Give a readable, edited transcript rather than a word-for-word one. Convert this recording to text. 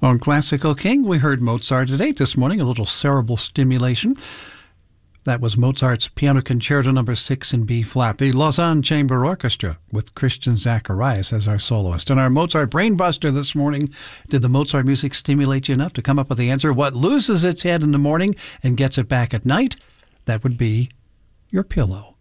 On Classical King, we heard Mozart at 8 this morning, a little cerebral stimulation. That was Mozart's Piano Concerto No. 6 in B-flat. The Lausanne Chamber Orchestra with Christian Zacharias as our soloist. And our Mozart Brainbuster this morning, did the Mozart music stimulate you enough to come up with the answer? What loses its head in the morning and gets it back at night? That would be your pillow.